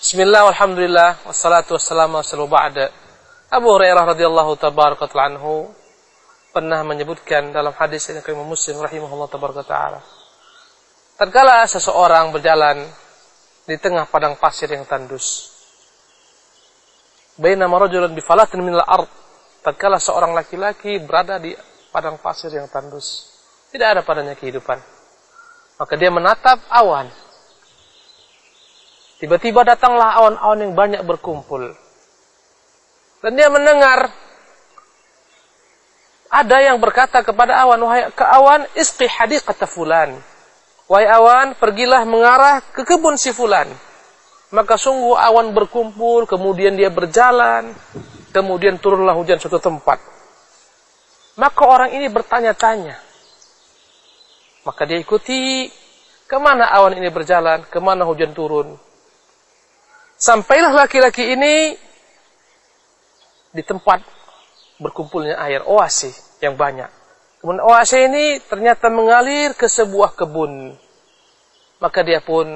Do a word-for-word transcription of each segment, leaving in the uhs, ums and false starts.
Bismillah, alhamdulillah, wassalatu wassalamu ala ba'da. Abu Hurairah radhiyallahu tabaraka anhu pernah menyebutkan dalam hadis yang Imam Muslim rahimahullah tabaraka ta'ala. Tatkala seseorang berjalan di tengah padang pasir yang tandus, bainama rajulun bi falatin minal ard, tatkala seorang laki-laki berada di padang pasir yang tandus, tidak ada padanya kehidupan, maka dia menatap awan. Tiba-tiba datanglah awan-awan yang banyak berkumpul. Dan dia mendengar ada yang berkata kepada awan, wahai ke awan, isqi hadiqata fulan. Wahai awan, pergilah mengarah ke kebun si fulan. Maka sungguh awan berkumpul, kemudian dia berjalan, kemudian turunlah hujan suatu tempat. Maka orang ini bertanya-tanya. Maka dia ikuti, kemana awan ini berjalan, kemana hujan turun. Sampailah laki-laki ini di tempat berkumpulnya air, oase yang banyak. Kemudian oase ini ternyata mengalir ke sebuah kebun. Maka dia pun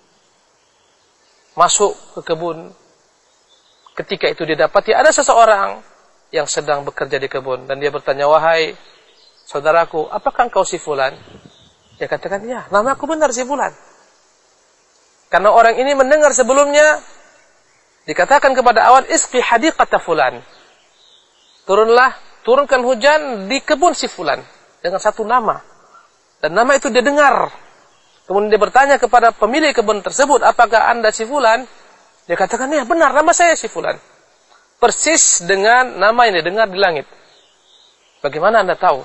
masuk ke kebun. Ketika itu dia dapati ada seseorang yang sedang bekerja di kebun. Dan dia bertanya, wahai saudaraku, apakah engkau si fulan? Dia katakan, ya, nama aku benar si fulan. Karena orang ini mendengar sebelumnya dikatakan kepada awan, isqi hadiqata fulan. Turunlah, turunkan hujan di kebun si fulan dengan satu nama. Dan nama itu dia dengar. Kemudian dia bertanya kepada pemilik kebun tersebut, apakah anda si fulan? Dia katakan, ya benar, nama saya si fulan. Persis dengan nama yang dia dengar di langit. Bagaimana anda tahu?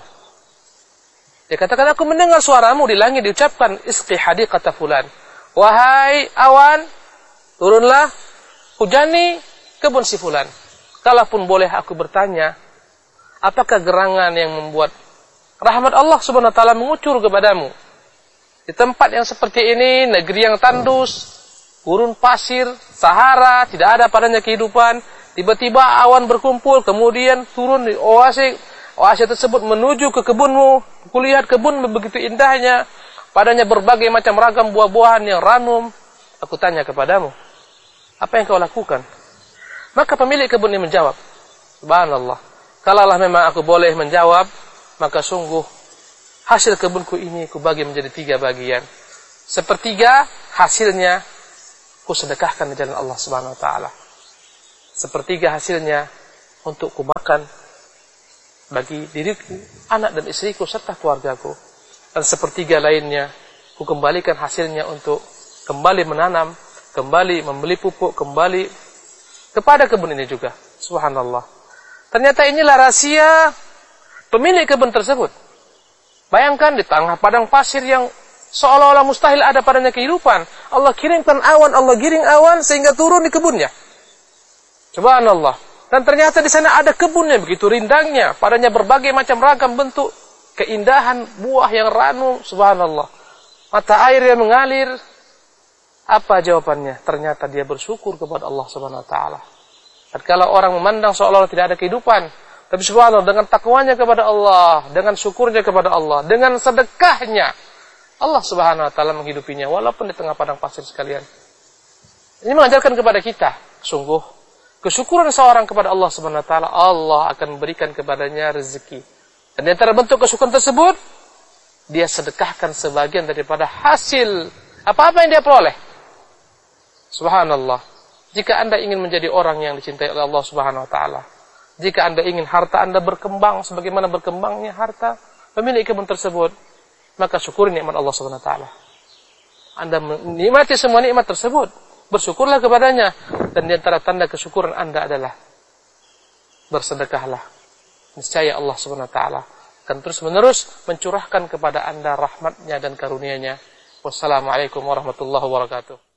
Dia katakan, aku mendengar suaramu di langit diucapkan, isqi hadiqata fulan. Wahai awan, turunlah, hujani kebun si fulan. Kalaupun boleh aku bertanya, apakah gerangan yang membuat rahmat Allah subhanahu wa ta'ala mengucur kepadamu? Di tempat yang seperti ini, negeri yang tandus, gurun pasir, Sahara, tidak ada padanya kehidupan, tiba-tiba awan berkumpul, kemudian turun di oase, oase tersebut menuju ke kebunmu, kulihat kebunmu begitu indahnya, padanya berbagai macam ragam buah-buahan yang ranum. Aku tanya kepadamu, apa yang kau lakukan? Maka pemilik kebun ini menjawab, subhanallah, kalaulah memang aku boleh menjawab, maka sungguh hasil kebunku ini ku bagi menjadi tiga bagian. Sepertiga hasilnya ku sedekahkan di jalan Allah subhanahu wa ta'ala. Sepertiga hasilnya untuk ku makan bagi diriku, anak dan istriku serta keluargaku. Dan sepertiga lainnya ku kembalikan hasilnya untuk kembali menanam, kembali membeli pupuk, kembali kepada kebun ini juga. Subhanallah. Ternyata inilah rahasia pemilik kebun tersebut. Bayangkan di tengah padang pasir yang seolah-olah mustahil ada padanya kehidupan, Allah kirimkan awan, Allah giring awan sehingga turun di kebunnya. Subhanallah. Dan ternyata di sana ada kebunnya begitu rindangnya, padanya berbagai macam ragam bentuk, keindahan buah yang ranum, subhanallah. Mata air yang mengalir. Apa jawabannya? Ternyata dia bersyukur kepada Allah subhanahu wa ta'ala. Tatkala orang memandang seolah-olah tidak ada kehidupan, tapi subhanallah dengan takwanya kepada Allah, dengan syukurnya kepada Allah, dengan sedekahnya, Allah subhanahu wa ta'ala menghidupinya walaupun di tengah padang pasir sekalian. Ini mengajarkan kepada kita, sungguh kesyukuran seorang kepada Allah subhanahu wa ta'ala, Allah akan memberikan kepadanya rezeki. Dan di antara bentuk kesyukuran tersebut, dia sedekahkan sebagian daripada hasil apa-apa yang dia peroleh. Subhanallah. Jika anda ingin menjadi orang yang dicintai oleh Allah subhanahu wa ta'ala, jika anda ingin harta anda berkembang sebagaimana berkembangnya harta pemilik kebun tersebut, maka syukuri nikmat Allah subhanahu wa ta'ala. Anda menikmati semua nikmat tersebut, bersyukurlah kepadanya. Dan di antara tanda kesyukuran anda adalah bersedekahlah. Niscaya Allah subhanahu wa ta'ala akan terus menerus mencurahkan kepada anda rahmatnya dan karunia-Nya. Wassalamualaikum warahmatullahi wabarakatuh.